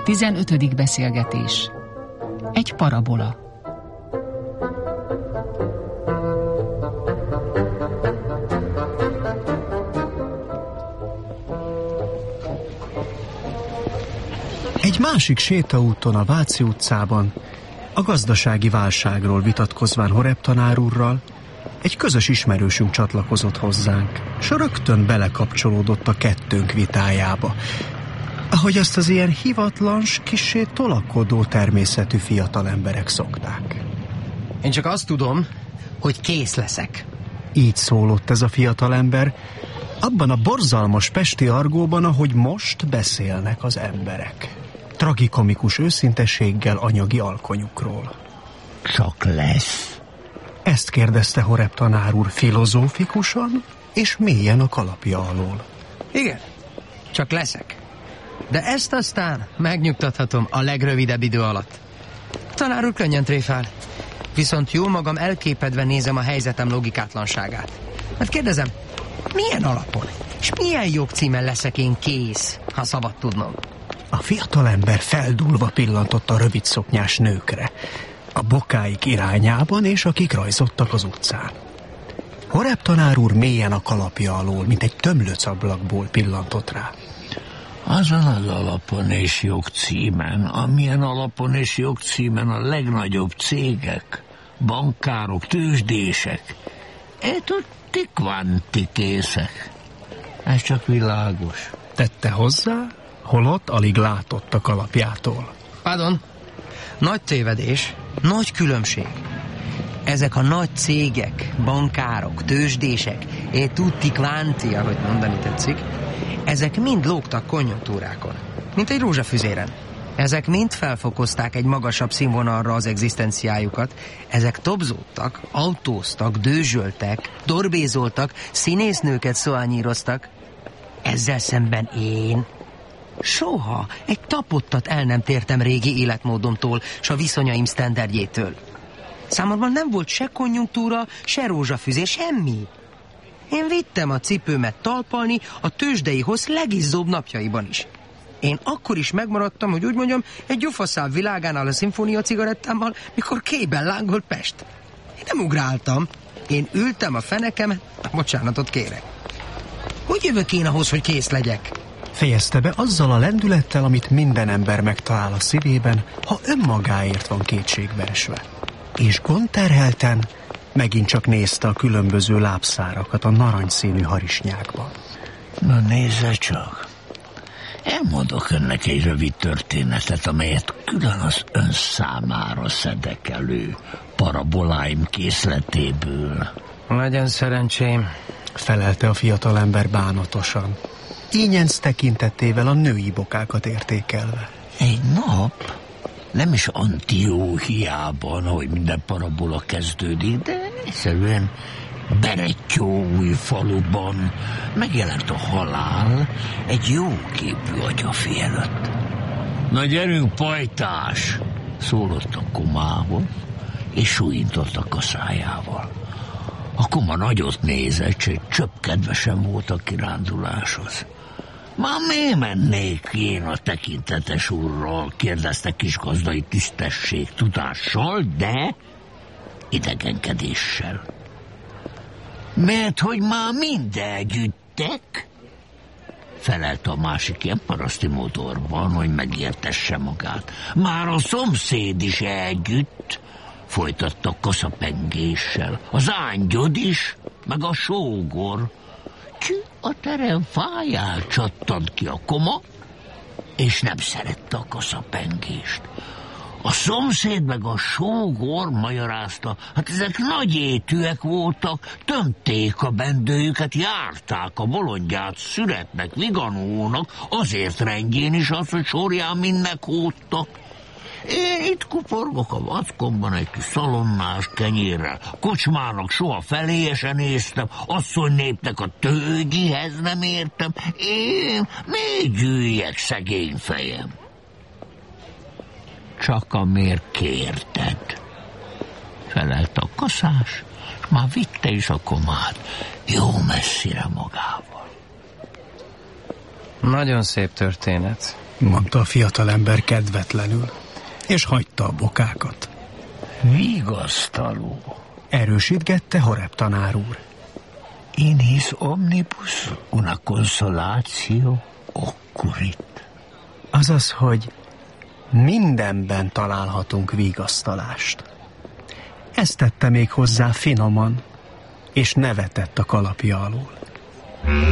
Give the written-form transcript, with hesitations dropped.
15. beszélgetés. Egy parabola. Egy másik sétaúton a Váci utcában, a gazdasági válságról vitatkozván Horeb tanár úrral, egy közös ismerősünk csatlakozott hozzánk, s rögtön belekapcsolódott a kettőnk vitájába, ahogy azt az ilyen hivatlan, kissé tolakodó természetű fiatal emberek szokták. Én csak azt tudom, hogy kész leszek. Így szólott ez a fiatalember, abban a borzalmas pesti argóban, ahogy most beszélnek az emberek. Tragikomikus őszintességgel anyagi alkonyukról. Csak lesz? Ezt kérdezte Horeb tanár úr filozófikusan és mélyen a kalapja alól. Igen, csak leszek. De ezt aztán megnyugtathatom a legrövidebb idő alatt. Tanár úr könnyen tréfál. Viszont jó magam elképedve nézem a helyzetem logikátlanságát. Mert kérdezem, milyen alapon és milyen jogcímen leszek én kész, ha szabad tudnom? A fiatalember feldúlva pillantott a rövid szoknyás nőkre, a bokáik irányában, és akik rajzottak az utcán. Horeb tanár úr mélyen a kalapja alól, mint egy tömlöc ablakból pillantott rá. Azon az alapon és jogcímen, amilyen alapon és jogcímen a legnagyobb cégek, bankárok, tőzsdések, tutti quanti készek. Ez csak világos. Tette hozzá, holott alig látott a kalapjától. Pardon, nagy tévedés, nagy különbség. Ezek a nagy cégek, bankárok, tőzsdések, tutti quanti, ahogy mondani tetszik, ezek mind lógtak konjunktúrákon, mint egy rózsafüzéren. Ezek mind felfokozták egy magasabb színvonalra az egzisztenciájukat. Ezek tobzódtak, autóztak, dőzsöltek, dorbézoltak, színésznőket szoányíroztak. Ezzel szemben én soha egy tapottat el nem tértem régi életmódomtól, s a viszonyaim sztenderdjétől. Számomra nem volt se konjunktúra, se rózsafüzér, semmi. Én vittem a cipőmet talpalni a tőzsdei hossz legizzóbb napjaiban is. Én akkor is megmaradtam, hogy úgy mondjam, egy gyufaszál világánál a szimfónia cigarettámmal, mikor kéjben lángolt Pest. Én nem ugráltam. Én ültem a fenekemet, bocsánatot kérek. Hogy jövök én ahhoz, hogy kész legyek? Fejezte be azzal a lendülettel, amit minden ember megtalál a szívében, ha önmagáért van kétségbe esve. És gondterhelten megint csak nézte a különböző lábszárakat a narancsszínű harisnyákban. Na nézze csak. Elmondok önnek egy rövid történetet, amelyet külön az ön számára szedek elő paraboláim készletéből. Legyen szerencsém, felelte a fiatalember bánatosan, ínyenc tekintetével a női bokákat értékelve. Egy nap, nem is Antióhiában, ahogy minden parabola kezdődik, de egyszerűen Berettyóúj faluban megjelent a halál egy jóképű atyafi előtt. Na gyerünk, pajtás! Szólott a komához, és súlyintott a kaszájával. A koma nagyot nézett, s egy csöpp kedvesen volt a kiránduláshoz. Már miért mennék én a tekintetes úrral? Kérdezte kisgazdai tisztesség tudással, de idegenkedéssel. Mert hogy már mind elgyűjtek? Felelte a másik ilyen paraszti modorban, hogy megértesse magát. Már a szomszéd is elgyűjt, folytatta kaszapengéssel. Az ángyod is, meg a sógor. A terem fájál csattant ki a koma, és nem szerette a kaszapengést. A szomszéd meg a sógor magyarázta, hát ezek nagy étűek voltak, tömték a bendőjüket, járták a bolondját szüretnek, viganónak, azért rendjén is az, hogy sorján mind meghódtak. Én itt kuporgok a vackomban egy kis szalonnás kenyérrel, kocsmának soha feléje se néztem, asszonynépnek a tőgyihez nem értem, én miért gyűjjek, szegény fejem? Csak amért kérted, felelt a kaszás, és már vitte is a komát jó messzire magával. Nagyon szép történet, mondta a fiatalember kedvetlenül, és hagyta a bokákat. Vigasztaló. Erősítgette Horeb tanár úr. In his omnibus una consolatio occurrit. Azaz, hogy mindenben találhatunk vigasztalást. Ezt tette még hozzá finoman, és nevetett a kalapja alól.